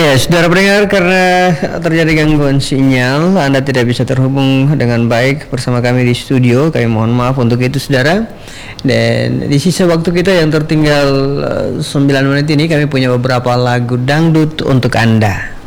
Ya, saudara pendengar, karena terjadi gangguan sinyal, Anda tidak bisa terhubung dengan baik bersama kami di studio. Kami mohon maaf untuk itu, saudara. Dan di sisa waktu kita yang tertinggal 9 menit ini, kami punya beberapa lagu dangdut untuk Anda.